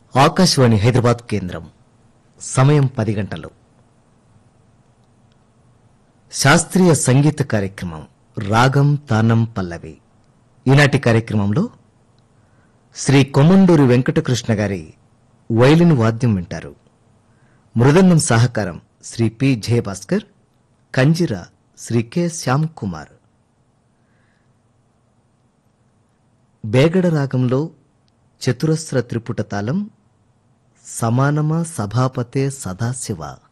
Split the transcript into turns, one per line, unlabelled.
ఆకాశవాణి హైదరాబాద్ కేంద్రం. సమయం 10 గంటలు. శాస్త్రీయ సంగీత కార్యక్రమం రాగం తానం పల్లవి. ఈనాటి కార్యక్రమంలో శ్రీ కొమండూరి వెంకటకృష్ణ గారి వైలిన్ వాద్యం వింటారు. మృదంగం సహకారం శ్రీ పి జయభాస్కర్, కంజిర శ్రీ కె శ్యామ్ కుమార్. బేగడ రాగంలో చతురస్ర త్రిపుట తాళం సమానమా సభాపతే సదాశివ.